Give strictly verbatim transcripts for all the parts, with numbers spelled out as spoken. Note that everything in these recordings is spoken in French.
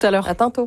tout à l'heure. À tantôt.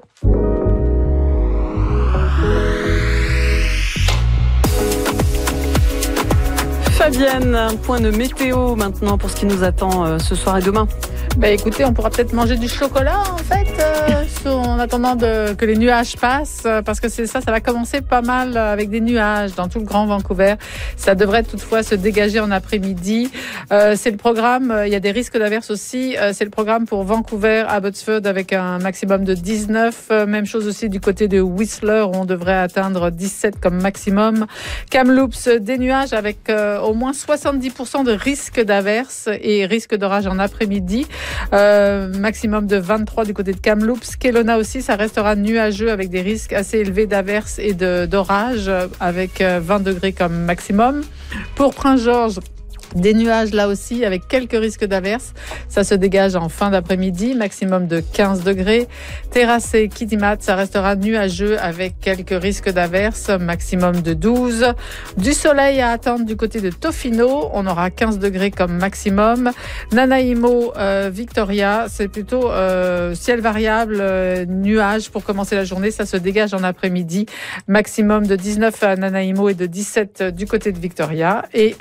Fabienne, un point de météo maintenant pour ce qui nous attend euh, ce soir et demain. Ben écoutez, on pourra peut-être manger du chocolat en fait euh, en attendant de, que les nuages passent, euh, parce que c'est ça, ça va commencer pas mal avec des nuages dans tout le Grand Vancouver. Ça devrait toutefois se dégager en après-midi. Euh, c'est le programme, euh, il y a des risques d'averses aussi. Euh, c'est le programme pour Vancouver, Abbotsford avec un maximum de dix-neuf. Euh, même chose aussi du côté de Whistler où on devrait atteindre dix-sept comme maximum. Kamloops, des nuages avec euh, au moins soixante-dix pour cent de risque d'averses et risque d'orage en après-midi. Euh, maximum de vingt-trois du côté de Kamloops. Kelowna aussi, ça restera nuageux avec des risques assez élevés d'averses et de, d'orage avec vingt degrés comme maximum. Pour Prince-Georges, des nuages là aussi avec quelques risques d'averses. Ça se dégage en fin d'après-midi, maximum de quinze degrés. Terrasse et Kitimat, ça restera nuageux avec quelques risques d'averses, maximum de douze. Du soleil à attendre du côté de Tofino, on aura quinze degrés comme maximum. Nanaimo, euh, Victoria, c'est plutôt euh, ciel variable, euh, nuages pour commencer la journée. Ça se dégage en après-midi, maximum de dix-neuf à Nanaimo et de dix-sept du côté de Victoria. Et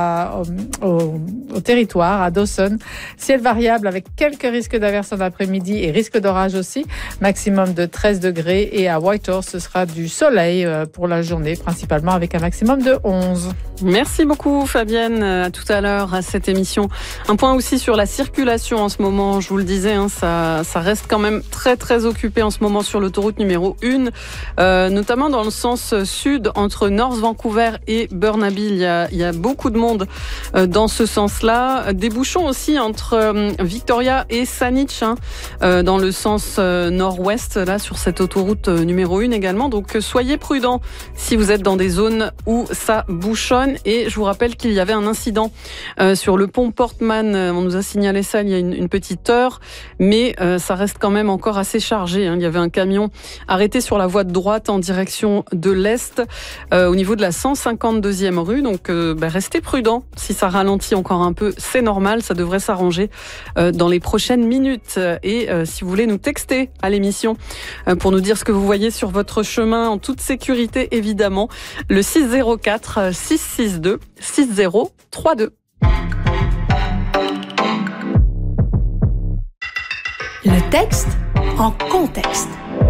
à Au, au territoire, à Dawson. Ciel variable avec quelques risques d'averses en après-midi et risque d'orage aussi. Maximum de treize degrés. Et à Whitehorse, ce sera du soleil pour la journée, principalement avec un maximum de onze. Merci beaucoup Fabienne. À tout à l'heure à cette émission. Un point aussi sur la circulation en ce moment. Je vous le disais, hein, ça, ça reste quand même très très occupé en ce moment sur l'autoroute numéro un, euh, notamment dans le sens sud entre North Vancouver et Burnaby. Il y a, il y a beaucoup de monde dans ce sens-là. Des bouchons aussi entre Victoria et Saanich, hein, dans le sens nord-ouest, là, sur cette autoroute numéro un également. Donc, soyez prudents si vous êtes dans des zones où ça bouchonne. Et je vous rappelle qu'il y avait un incident euh, sur le pont Portman. On nous a signalé ça il y a une, une petite heure, mais euh, ça reste quand même encore assez chargé, hein. Il y avait un camion arrêté sur la voie de droite en direction de l'est, euh, au niveau de la cent cinquante-deuxième rue. Donc, euh, bah, restez prudents. Si ça ralentit encore un peu, c'est normal, ça devrait s'arranger euh, dans les prochaines minutes. Et euh, si vous voulez nous texter à l'émission euh, pour nous dire ce que vous voyez sur votre chemin en toute sécurité, évidemment, le six zéro quatre, six six deux, six zéro trois deux. Le texte en contexte.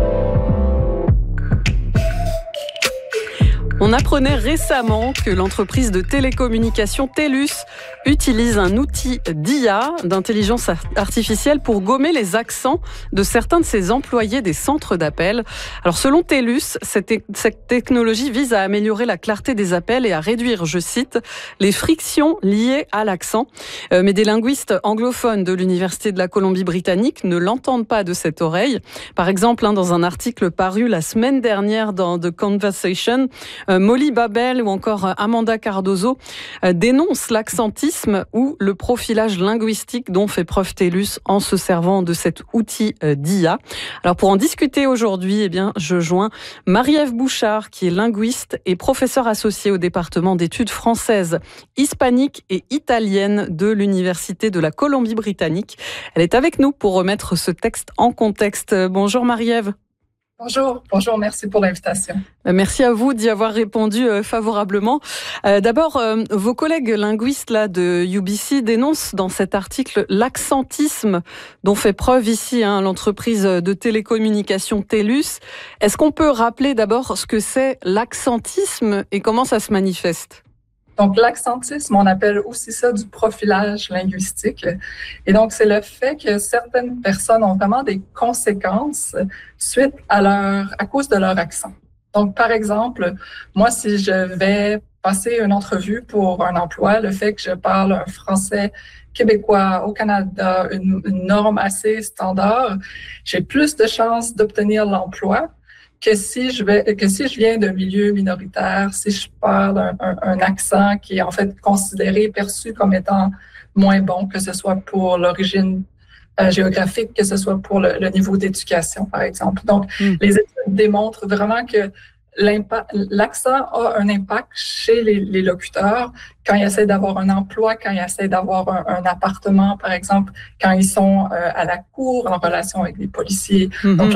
On apprenait récemment que l'entreprise de télécommunications TELUS utilise un outil d'I A, d'intelligence artificielle, pour gommer les accents de certains de ses employés des centres d'appel. Alors selon TELUS, cette, cette technologie vise à améliorer la clarté des appels et à réduire, je cite, les frictions liées à l'accent. Euh, mais des linguistes anglophones de l'Université de la Colombie-Britannique ne l'entendent pas de cette oreille. Par exemple, hein, dans un article paru la semaine dernière dans The Conversation, Molly Babel ou encore Amanda Cardozo dénoncent l'accentisme ou le profilage linguistique dont fait preuve TELUS en se servant de cet outil d'I A. Alors pour en discuter aujourd'hui, eh bien, je joins Marie-Ève Bouchard, qui est linguiste et professeure associée au département d'études françaises, hispaniques et italiennes de l'Université de la Colombie-Britannique. Elle est avec nous pour remettre ce texte en contexte. Bonjour Marie-Ève. Bonjour, bonjour, merci pour l'invitation. Merci à vous d'y avoir répondu favorablement. Euh, d'abord, euh, vos collègues linguistes là de U B C dénoncent dans cet article l'accentisme dont fait preuve ici hein, l'entreprise de télécommunications TELUS. Est-ce qu'on peut rappeler d'abord ce que c'est l'accentisme et comment ça se manifeste ? Donc, l'accentisme, on appelle aussi ça du profilage linguistique. Et donc, c'est le fait que certaines personnes ont vraiment des conséquences suite à leur, à cause de leur accent. Donc, par exemple, moi, si je vais passer une entrevue pour un emploi, le fait que je parle un français québécois au Canada, une, une norme assez standard, j'ai plus de chances d'obtenir l'emploi que si je vais, que si je viens d'un milieu minoritaire, si je parle un, un, un accent qui est en fait considéré, perçu comme étant moins bon, que ce soit pour l'origine euh, géographique, que ce soit pour le, le niveau d'éducation, par exemple. Donc, mm. les études démontrent vraiment que l'accent a un impact chez les, les locuteurs quand ils essaient d'avoir un emploi, quand ils essaient d'avoir un, un appartement, par exemple, quand ils sont euh, à la cour en relation avec les policiers. Mm-hmm. Donc,